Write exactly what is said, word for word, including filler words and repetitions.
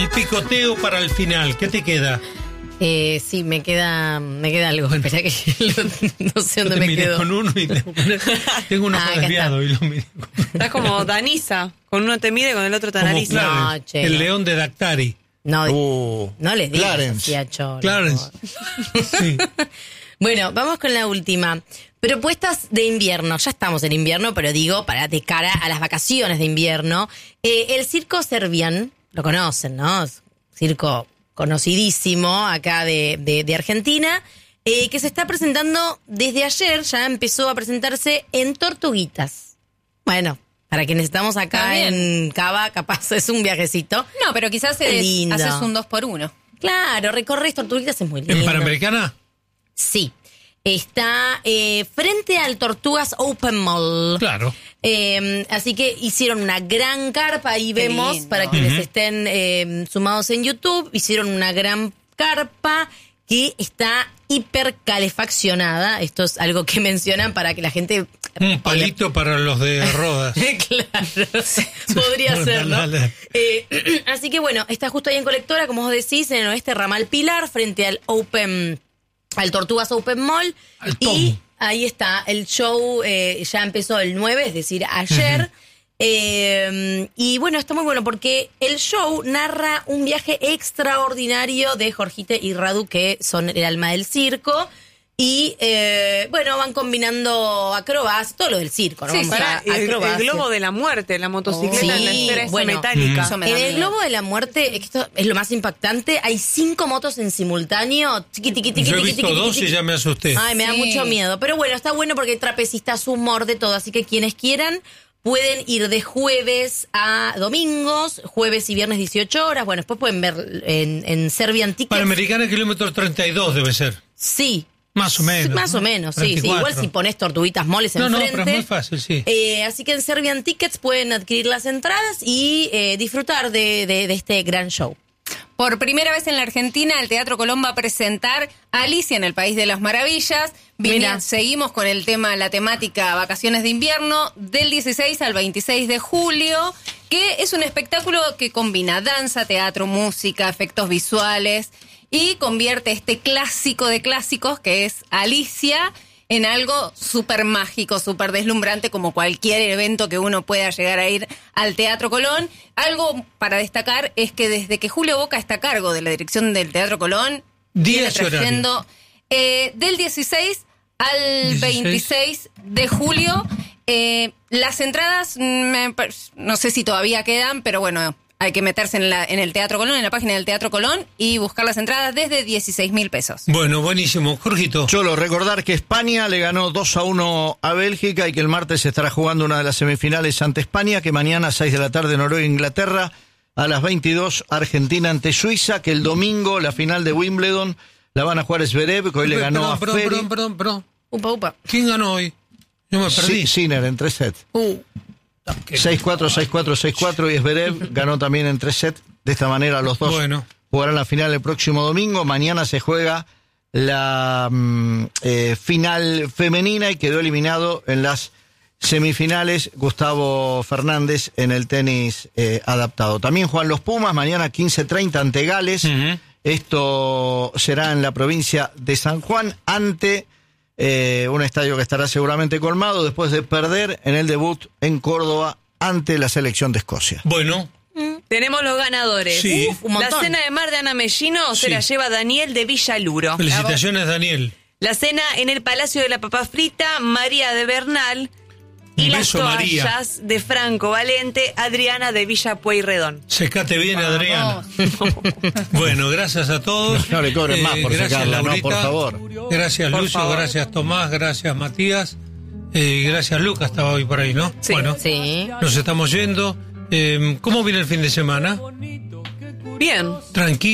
El picoteo para el final, ¿qué te queda? Eh, sí, me queda me queda algo. Bueno. Espera que lo- no sé Yo dónde te me miré quedo. con uno y te- tengo un ojo Ah, acá desviado y lo miré. Estás como Danisa, con uno te mide, con el otro te Como analiza. Clarence, No, che, el no. león de Dactari. No, Uh, no les digas Clarence. así a Cholo. Clarence. Sí. Bueno, vamos con la última. Propuestas de invierno. Ya estamos en invierno, pero digo, para de cara a las vacaciones de invierno. Eh, el Circo Servian, lo conocen, ¿no? Es un circo conocidísimo acá de, de, de Argentina, eh, que se está presentando desde ayer, ya empezó a presentarse en Tortuguitas. Bueno, para quienes estamos acá Está bien. en Cava, capaz es un viajecito. No, pero quizás Qué es- lindo. haces un dos por uno. Claro, recorres Tortuguitas, es muy lindo. ¿En Panamericana? Sí. Está eh, frente al Tortugas Open Mall. Claro. Eh, así que hicieron una gran carpa, ahí Qué vemos, lindo. para quienes Ujú. estén eh, sumados en YouTube, hicieron una gran carpa que está hipercalefaccionada. Esto es algo que mencionan para que la gente... Un palito para los de Rodas. Claro, podría Bueno, ser, ¿no? dale. Eh, así que bueno, está justo ahí en Colectora, como vos decís, en el oeste Ramal Pilar, frente al Open, al Tortugas Open Mall. Al Tom. Y ahí está, el show eh, ya empezó el nueve, es decir, ayer. Eh, y bueno, está muy bueno porque el show narra un viaje extraordinario de Jorgite y Radu, que son el alma del circo. Y eh, bueno, van combinando acrobacias, todo lo del circo, ¿no? Sí, Vamos pará, a el, el acrobacias. globo de la muerte, la motocicleta Sí, en la esfera esa bueno. metálica. Eso me En da el miedo. globo de la muerte, es que esto es lo más impactante, hay cinco motos en simultáneo. Tiqui, tiqui, tiqui, Yo he tiqui, visto tiqui, dos tiqui. y ya me asusté. Ay, me da Sí. mucho miedo. Pero bueno, está bueno porque hay trapecistas, humor, de todo. Así que quienes quieran pueden ir de jueves a domingos, jueves y viernes dieciocho horas. Bueno, después pueden ver en, en Serbian Tickets. Panamericana, kilómetro treinta y dos debe ser. Sí. Más o menos. Más ¿no? o menos, sí, sí. veinticuatro. Igual si pones Tortuguitas Moles No, no, enfrente. pero es muy fácil, sí. Eh, así que en Serbian Tickets pueden adquirir las entradas y eh, disfrutar de, de, de este gran show. Por primera vez en la Argentina, el Teatro Colón va a presentar Alicia en el País de las Maravillas. Vine- Mira. Seguimos con el tema, la temática vacaciones de invierno, del dieciséis al veintiséis de julio, que es un espectáculo que combina danza, teatro, música, efectos visuales y convierte este clásico de clásicos que es Alicia en algo súper mágico, súper deslumbrante, como cualquier evento que uno pueda llegar a ir al Teatro Colón. Algo para destacar es que desde que Julio Boca está a cargo de la dirección del Teatro Colón, viene Días y trayendo eh, del dieciséis al dieciséis. veintiséis de julio. Eh, las entradas, mm, me par- no sé si todavía quedan, pero bueno, hay que meterse en, la, en el Teatro Colón, en la página del Teatro Colón, y buscar las entradas desde dieciséis mil pesos. Bueno, buenísimo. Jorgito. Cholo, recordar que España le ganó dos a uno a Bélgica y que el martes se estará jugando una de las semifinales ante España, que mañana a seis de la tarde Noruega e Inglaterra, a las veintidós Argentina ante Suiza, que el domingo la final de Wimbledon la van a jugar Zverev, que hoy le ganó perdón, a perdón, Ferry. perdón, perdón, perdón. Upa, upa. ¿Quién ganó hoy? Yo me perdí. Sí, Sinner en tres sets. Uh, seis cuatro, seis cuatro, seis cuatro y Zverev ganó también en tres sets. De esta manera los dos Bueno. jugarán la final el próximo domingo. Mañana se juega la mm, eh, final femenina y quedó eliminado en las semifinales Gustavo Fernández en el tenis eh, adaptado. También juegan los Pumas mañana quince treinta ante Gales. Ujú. Esto será en la provincia de San Juan ante eh, un estadio que estará seguramente colmado después de perder en el debut en Córdoba ante la selección de Escocia. Bueno, Tenemos los ganadores. Sí. Uf, un la montón. cena de mar de Ana Mellino Sí. se la lleva Daniel de Villaluro. felicitaciones, Daniel. La cena en el Palacio de la Papa Frita, María de Bernal. Y Un las beso, María. toallas de Franco Valente, Adriana de Villa Pueyrredón. Secate bien, Adriana. Bueno, gracias a todos. No le cobren más por gracias, sacarla, no, Laurita. por favor. Gracias, Por Lucio. favor. Gracias, Tomás. Gracias, Matías. Eh, gracias, Lucas. Estaba hoy por ahí, ¿no? Sí. Bueno, sí. nos estamos yendo. Eh, ¿Cómo viene el fin de semana? Bien. Tranquilo.